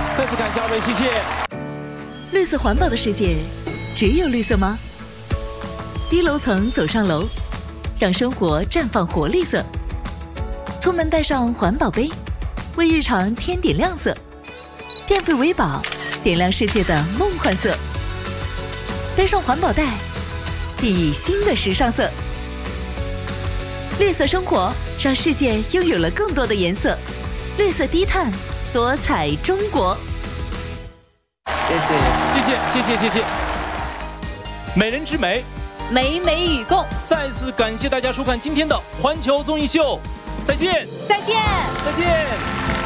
再次感谢二位，谢谢。 绿色环保的世界，只有绿色吗？低楼层走上楼，让生活绽放活力色。出门带上环保杯，为日常添点亮色。电费为宝，点亮世界的梦幻色。背上环保袋，熠熠新的时尚色。绿色生活，让世界拥有了更多的颜色。绿色低碳，多彩中国。 谢谢， 谢谢，谢谢，谢谢。美人之美， 美美与共。 再次感谢大家收看今天的环球综艺秀，再见， 再见， 再见。